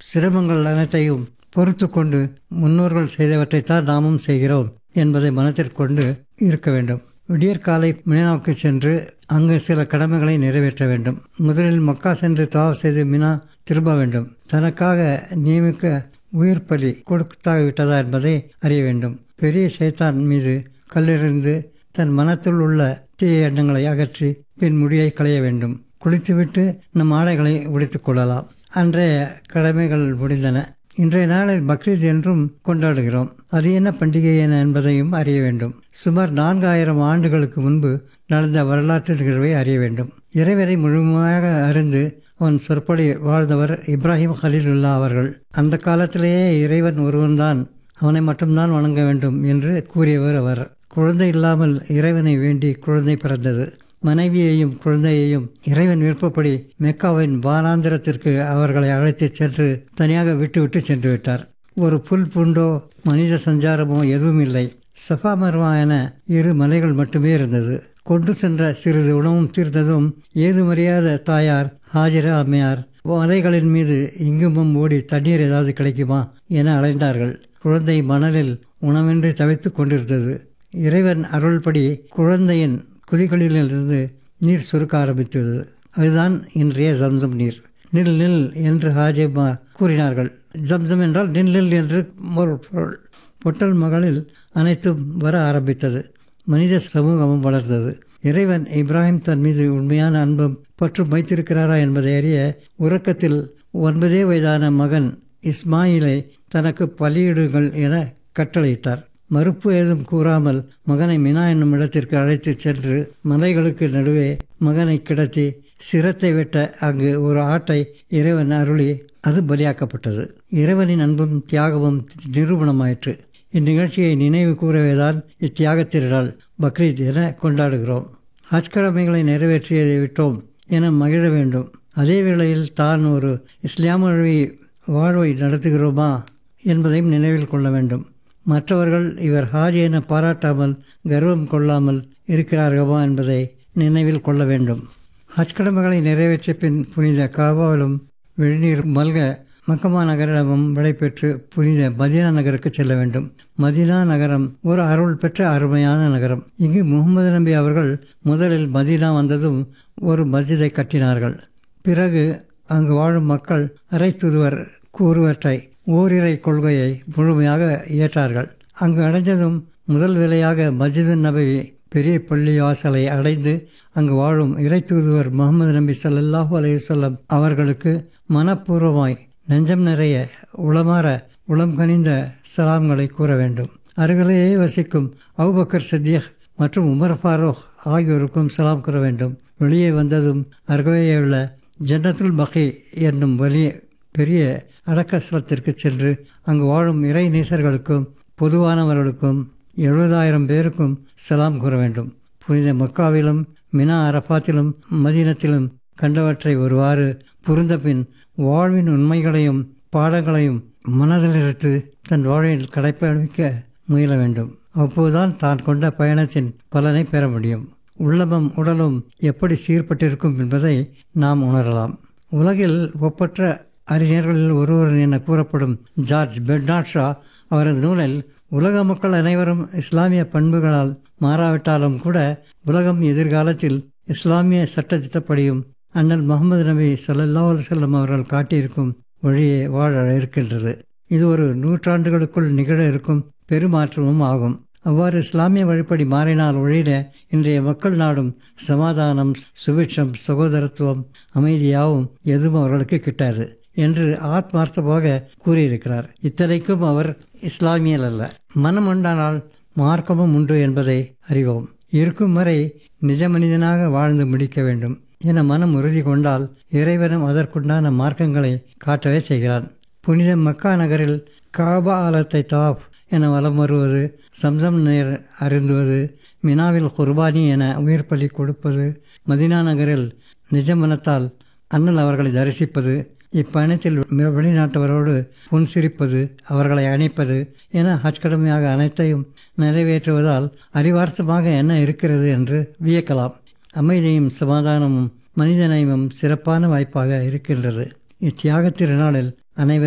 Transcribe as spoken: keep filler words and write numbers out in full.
சிரமங்கள் அனைத்தையும் பொறுத்து கொண்டு முன்னோர்கள் செய்தவற்றைத்தான் நாமும் செய்கிறோம் என்பதை மனத்திற்கு கொண்டு இருக்க வேண்டும். விடியற்காலை மினாவுக்கு சென்று அங்கு சில கடமைகளை நிறைவேற்ற வேண்டும். முதலில் மக்கா சென்று தவாப் செய்து மினா திரும்ப வேண்டும். தனக்காக நியமிக்க உயிர் பலி கொடுத்தாகிவிட்டதா என்பதை அறிய வேண்டும். பெரிய சைத்தான் மீது கல்லெறிந்து தன் மனத்தில் உள்ள தீய எண்ணங்களை அகற்றி பின் முடியை களைய வேண்டும். குளித்துவிட்டு நம் ஆடைகளை உடைத்துக் கொள்ளலாம். அன்றைய கடமைகள் முடிந்தன. இன்றைய நாளில் பக்ரீத் என்றும் கொண்டாடுகிறோம். அது என்ன பண்டிகை என என்பதையும் அறிய வேண்டும். சுமார் நான்காயிரம் ஆண்டுகளுக்கு முன்பு நடந்த வரலாற்று நிகழ்வை அறிய வேண்டும். இறைவரை முழுமையாக அறிந்து அவன் சொற்படி வாழ்ந்தவர் இப்ராஹிம் கலீலுல்லா அவர்கள். அந்த காலத்திலேயே இறைவன் ஒருவன்தான், அவனை மட்டும்தான் வணங்க வேண்டும் என்று கூறியவர் அவர். குழந்தை இல்லாமல் இறைவனை வேண்டி குழந்தை பிறந்தது. மனைவியையும் குழந்தையையும் இறைவன் விருப்பப்படி மெக்காவின் வானாந்திரத்திற்கு அவர்களை அழைத்து சென்று தனியாக விட்டுவிட்டு சென்று விட்டார். ஒரு புல் பூண்டோ மனித சஞ்சாரமோ எதுவும் இல்லை. சஃபா மர்வா என இரு மலைகள் மட்டுமே இருந்தது. கொண்டு சென்ற சிறிது உணவும் தீர்த்ததும் ஏதுமறியாத தாயார் ஹாஜரா அம்மையார் மலைகளின் மீது இங்குமும் ஓடி தண்ணீர் ஏதாவது கிடைக்குமா என அலைந்தார்கள். குழந்தை மணலில் உணவின்றி தவித்துக் கொண்டிருந்தது. இறைவன் அருள்படி குழந்தையின் குதிகளிலிருந்து நீர் சுருக்க ஆரம்பித்தது. அதுதான் இன்றைய ஜம்சம் நீர். நில் நில் என்று ஹாஜிமா கூறினார்கள். ஜம்சம் என்றால் நில் நில் என்று பொருள். பொட்டல் மகளில் அனைத்தும் வர ஆரம்பித்தது. மனித சமூகமும் வளர்ந்தது. இறைவன் இப்ராஹிம் தன் மீது உண்மையான அன்பும் பற்றும் வைத்திருக்கிறாரா என்பதை அறிய உறக்கத்தில் ஒன்பதே வயதான மகன் இஸ்மாயிலை தனக்கு பலியிடுங்கள் என கட்டளையிட்டார். மறுப்பு ஏதும் கூறாமல் மகனை மினா என்னும் இடத்திற்கு அழைத்து சென்று மலைகளுக்கு நடுவே மகனை கிடத்தி சிரத்தை வெட்ட அங்கு ஒரு ஆட்டை இறைவன் அருளி அது பலியாக்கப்பட்டது. இறைவனின் அன்பும் தியாகமும் நிரூபணமாயிற்று. இந்நிகழ்ச்சியை நினைவு கூறவேதான் இத்தியாக திருநாள் பக்ரீத் என கொண்டாடுகிறோம். ஹஜ் கடமைகளை நிறைவேற்றியதை விட்டோம் என மகிழ வேண்டும். அதே வேளையில் தான் ஒரு இஸ்லாமிய வாழ்வை நடத்துகிறோமா என்பதையும் நினைவில் கொள்ள வேண்டும். மற்றவர்கள் இவர் ஹாஜ் என பாராட்டாமல் கர்வம் கொள்ளாமல் இருக்கிறார்களா என்பதை நினைவில் கொள்ள வேண்டும். ஹஜ் கடமைகளை நிறைவேற்றிய பின் புனித காபாவிலும் வெளிநீர் மல்க மக்கமா நகரிடமும் விடைபெற்று புனித மதீனா நகருக்கு செல்ல வேண்டும். மதீனா நகரம் ஒரு அருள் பெற்ற அருமையான நகரம். இங்கு முகமது நபி அவர்கள் முதலில் மதீனா வந்ததும் ஒரு மஸ்ஜிதை கட்டினார்கள். பிறகு அங்கு வாழும் மக்கள் அரை தூதுவர் கூறுவற்றை ஓரிரை கொள்கையை முழுமையாக ஏற்றார்கள். அங்கு அடைந்ததும் முதல் வேளையாக மஸ்ஜிது நபவி பெரிய பள்ளி வாசலை அடைந்து அங்கு வாழும் இறை தூதுவர் முகமது நபி ஸல்லல்லாஹு அலைஹி வஸல்லம் அவர்களுக்கு மனப்பூர்வமாய் நெஞ்சம் நிறைய உளமாற உளம் கனிந்த சலாம்களை கூற வேண்டும். அருகிலேயே வசிக்கும் அபூபக்கர் சித்திக் மற்றும் உமர் ஃபாரூக் ஆகியோருக்கும் சலாம் கூற வேண்டும். வெளியே வந்ததும் அருகே உள்ள ஜன்னத்துல் பகி என்னும் வலிய பெரிய அடக்கஸ்தலத்திற்கு சென்று அங்கு வாழும் இறை நேசர்களுக்கும் பொதுவானவர்களுக்கும் எழுபதாயிரம் பேருக்கும் சலாம் கூற வேண்டும். புனித மக்காவிலும் மினா அரபாத்திலும் மதீனத்திலும் கண்டவற்றை ஒருவாறு புரிந்த பின் வாழ்வின் உண்மைகளையும் பாடங்களையும் மனதில் எடுத்து தன் வாழ்வில் கடைப்பிடிக்க முயல வேண்டும். அப்போதுதான் தான் கொண்ட பயணத்தின் பலனை பெற முடியும். உள்ளமும் உடலும் எப்படி சீர்பட்டிருக்கும் என்பதை நாம் உணரலாம். உலகில் ஒப்பற்ற அறிஞர்களில் ஒருவர் என கூறப்படும் ஜார்ஜ் பெர்னார்ட் ஷா அவரது நூலில் உலக மக்கள் அனைவரும் இஸ்லாமிய பண்புகளால் மாறாவிட்டாலும் கூட உலகம் எதிர்காலத்தில் இஸ்லாமிய சட்டத்திட்டப்படியும் அண்ணல் முகமது நபி ஸல்லல்லாஹு அலைஹி வஸல்லம் அவர்கள் காட்டியிருக்கும் வழியே வாழ இருக்கின்றது. இது ஒரு நூற்றாண்டுகளுக்குள் நிகழ இருக்கும் பெருமாற்றமும் ஆகும். அவ்வாறு இஸ்லாமிய வழிப்படி மாறினால் ஒழிய இன்றைய மக்கள் நாடும் சமாதானம், சுபிட்சம், சகோதரத்துவம், அமைதியாகவும் எதுவும் அவர்களுக்கு கிட்டாது என்று ஆத்மார்த்தமாக கூறியிருக்கிறார். இத்தனைக்கும் அவர் இஸ்லாமியல் அல்ல. மனம் உண்டானால் மார்க்கமும் உண்டு என்பதை அறிவோம். இருக்கும் வரை நிஜ மனிதனாக வாழ்ந்து முடிக்க வேண்டும் என மனம் உறுதி கொண்டால் இறைவனும் அதற்குண்டான மார்க்கங்களை காட்டவே செய்கிறான். புனித மக்கா நகரில் காபா ஆலத்தை தவாப் என வலம் வருவது, சம்சம் நீர் அருந்துவது, மினாவில் குர்பானி என உயிர் பலி கொடுப்பது, மதீனா நகரில் நிஜ மனத்தால் அண்ணல் அவர்களை தரிசிப்பது, இப்பயணத்தில் வெளிநாட்டவரோடு புன்சிரிப்பது, அவர்களை அணைப்பது என ஹஜ் கடமையாக அனைத்தையும் நிறைவேற்றுவதால் அறிவார்த்தமாக என்ன இருக்கிறது என்று வியக்கலாம். அமைதியும் சமாதானமும் மனிதநேயமும் சிறப்பான வாய்ப்பாக இருக்கின்றது. இத்தியாக திருநாளில் அனைவரும்